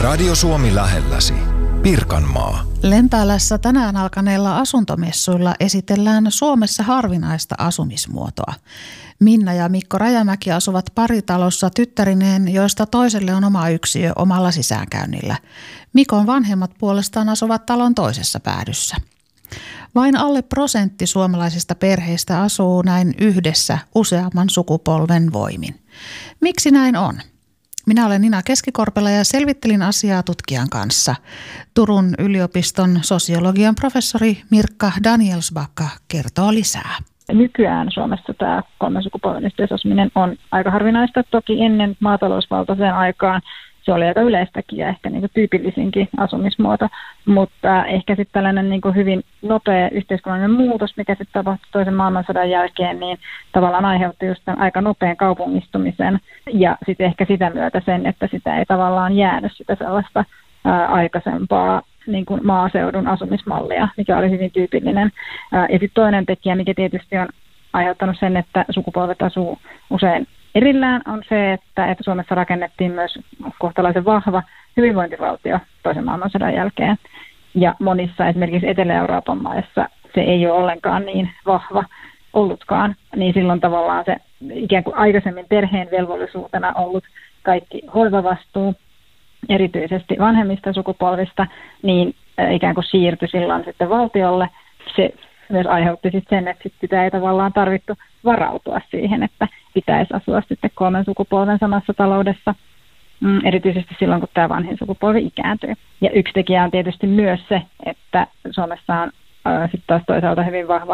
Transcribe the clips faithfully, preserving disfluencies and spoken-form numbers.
Radio Suomi lähelläsi. Pirkanmaa. Lempäälässä tänään alkaneilla asuntomessuilla esitellään Suomessa harvinaista asumismuotoa. Minna ja Mikko Rajamäki asuvat paritalossa tyttärineen, joista toiselle on oma yksiö omalla sisäänkäynnillä. Mikon vanhemmat puolestaan asuvat talon toisessa päädyssä. Vain alle prosentti suomalaisista perheistä asuu näin yhdessä useamman sukupolven voimin. Miksi näin on? Minä olen Nina Keskikorpela ja selvittelin asiaa tutkijan kanssa. Turun yliopiston sosiologian professori Mirkka Danielsbacka kertoo lisää. Nykyään Suomessa tämä kolmen sukupolven yhteisasuminen on aika harvinaista. Toki ennen maatalousvaltaiseen aikaan se oli aika yleistäkin ja ehkä niin kuin tyypillisinkin asumismuoto, mutta ehkä sitten tällainen niin kuin hyvin nopea yhteiskunnallinen muutos, mikä sitten tapahtui toisen maailmansodan jälkeen, niin tavallaan aiheutti just tämän aika nopean kaupungistumisen ja sitten ehkä sitä myötä sen, että sitä ei tavallaan jäänyt sitä sellaista ää, aikaisempaa niin kuin maaseudun asumismallia, mikä oli hyvin tyypillinen. Ää, ja sitten toinen tekijä, mikä tietysti on aiheuttanut sen, että sukupolvet asuu usein erillään, on se, että, että Suomessa rakennettiin myös kohtalaisen vahva hyvinvointivaltio toisen maailmansodan jälkeen. Ja monissa esimerkiksi Etelä-Euroopan maissa se ei ole ollenkaan niin vahva ollutkaan. Niin silloin tavallaan se ikään kuin aikaisemmin perheen velvollisuutena ollut kaikki hoivavastuu, erityisesti vanhemmista sukupolvista, niin ikään kuin siirtyi silloin sitten valtiolle. Se myös aiheutti sitten sen, että sitä ei tavallaan tarvittu varautua siihen, että pitäisi asua sitten kolmen sukupolven samassa taloudessa, mm, erityisesti silloin, kun tämä vanhin sukupolvi ikääntyy. Ja yksi tekijä on tietysti myös se, että Suomessa on äh, sitten taas toisaalta hyvin vahva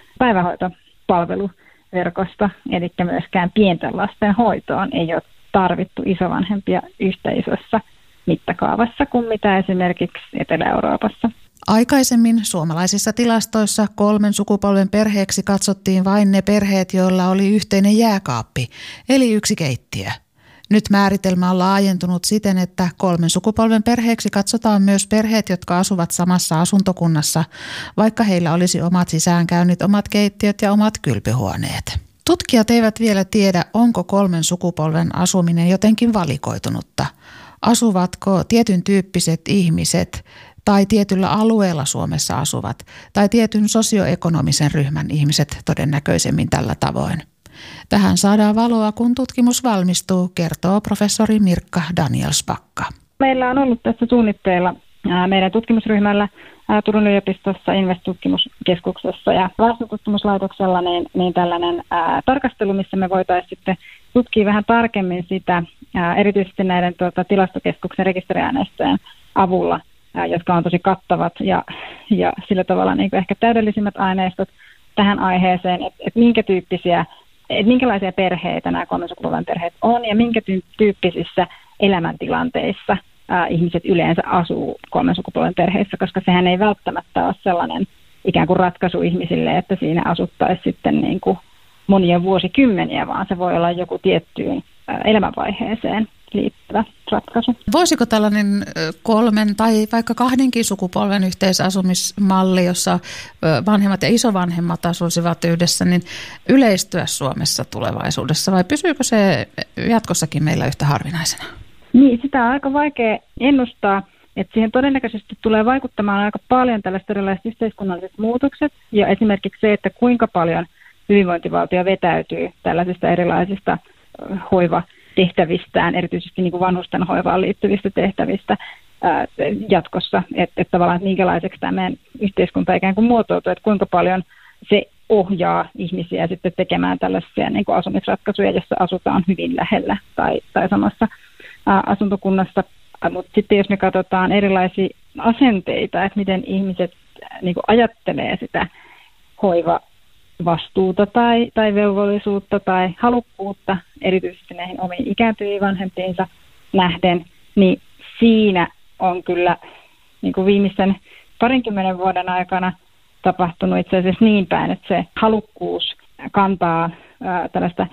päivähoitopalveluverkosto, eli myöskään pienten lasten hoitoon ei ole tarvittu isovanhempia yhtä isossa mittakaavassa kuin mitä esimerkiksi Etelä-Euroopassa. Aikaisemmin suomalaisissa tilastoissa kolmen sukupolven perheeksi katsottiin vain ne perheet, joilla oli yhteinen jääkaappi, eli yksi keittiö. Nyt määritelmä on laajentunut siten, että kolmen sukupolven perheeksi katsotaan myös perheet, jotka asuvat samassa asuntokunnassa, vaikka heillä olisi omat sisäänkäynnit, omat keittiöt ja omat kylpyhuoneet. Tutkijat eivät vielä tiedä, onko kolmen sukupolven asuminen jotenkin valikoitunutta. Asuvatko tietyn tyyppiset ihmiset tai tietyllä alueella Suomessa asuvat, tai tietyn sosioekonomisen ryhmän ihmiset todennäköisemmin tällä tavoin. Tähän saadaan valoa, kun tutkimus valmistuu, kertoo professori Mirkka Danielsbacka. Meillä on ollut tässä suunnitteilla meidän tutkimusryhmällä Turun yliopistossa, Invest-tutkimuskeskuksessa ja Väestötutkimuslaitoksella niin, niin tällainen ää, tarkastelu, missä me voitaisiin sitten tutkia vähän tarkemmin sitä, ää, erityisesti näiden tuota, tilastokeskuksen rekisteriaineistojen avulla, jotka on tosi kattavat ja, ja sillä tavalla niin kuin ehkä täydellisimmät aineistot tähän aiheeseen, että, että minkä tyyppisiä, että minkälaisia perheitä nämä kolmen sukupolven perheet on ja minkä tyyppisissä elämäntilanteissa ää, ihmiset yleensä asuu kolmen sukupolven perheissä, koska sehän ei välttämättä ole sellainen ikään kuin ratkaisu ihmisille, että siinä asuttaisiin sitten niin kuin monia vuosikymmeniä, vaan se voi olla joku tiettyyn ää, elämänvaiheeseen liittyvä ratkaisu. Voisiko tällainen kolmen tai vaikka kahdenkin sukupolven yhteisasumismalli, jossa vanhemmat ja isovanhemmat asuisivat yhdessä, niin yleistyä Suomessa tulevaisuudessa vai pysyykö se jatkossakin meillä yhtä harvinaisena? Niin, sitä on aika vaikea ennustaa, että siihen todennäköisesti tulee vaikuttamaan aika paljon tällaiset erilaiset yhteiskunnalliset muutokset ja esimerkiksi se, että kuinka paljon hyvinvointivaltio vetäytyy tällaisista erilaisista hoiva tehtävistään, erityisesti niin kuin vanhusten hoivaan liittyvistä tehtävistä ää, jatkossa, että et tavallaan minkälaiseksi tämä meidän yhteiskunta ikään kuin muotoutuu, että kuinka paljon se ohjaa ihmisiä sitten tekemään tällaisia niin kuin asumisratkaisuja, jossa asutaan hyvin lähellä tai, tai samassa ää, asuntokunnassa. Mutta sitten jos me katsotaan erilaisia asenteita, että miten ihmiset niin kuin ajattelee sitä hoiva vastuuta tai, tai velvollisuutta tai halukkuutta, erityisesti näihin omiin ikääntyviin vanhempiinsa nähden, niin siinä on kyllä niin kuin viimeisen parinkymmenen vuoden aikana tapahtunut itse asiassa niin päin, että se halukkuus kantaa ää, tällaista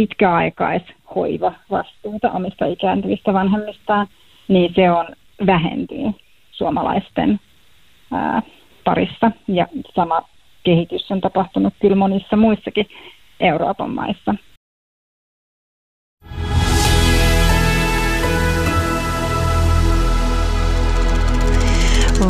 pitkäaikaishoivavastuuta omista ikääntyvistä vanhemmistaan, niin se on vähentynyt suomalaisten ää, parissa ja sama kehitys on tapahtunut kyllä monissa muissakin Euroopan maissa.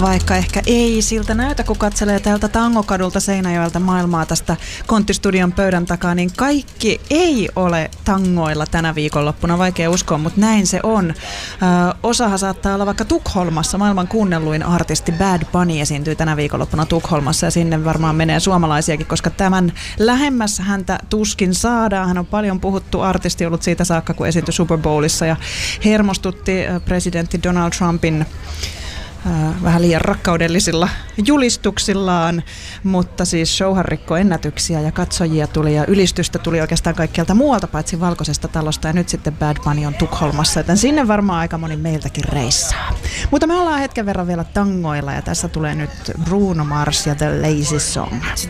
vaikka ehkä ei siltä näytä, kun katselee täältä Tangokadulta Seinäjoelta maailmaa tästä Konttistudion pöydän takaa, niin kaikki ei ole tangoilla tänä viikonloppuna, vaikea uskoa, mutta näin se on. Ö, osahan saattaa olla vaikka Tukholmassa, maailman kuunnelluin artisti Bad Bunny esiintyy tänä viikonloppuna Tukholmassa ja sinne varmaan menee suomalaisiakin, koska tämän lähemmäs häntä tuskin saadaan. Hän on paljon puhuttu artisti ollut siitä saakka, kun esiintyi Super Bowlissa ja hermostutti presidentti Donald Trumpin Äh, vähän liian rakkaudellisilla julistuksillaan, mutta siis showhan rikkoi ennätyksiä ja katsojia tuli ja ylistystä tuli oikeastaan kaikkialta muualta paitsi Valkoisesta talosta ja nyt sitten Bad Bunny on Tukholmassa, joten sinne varmaan aika moni meiltäkin reissaa. Mutta me ollaan hetken verran vielä tangoilla ja tässä tulee nyt Bruno Mars ja The Lazy Song.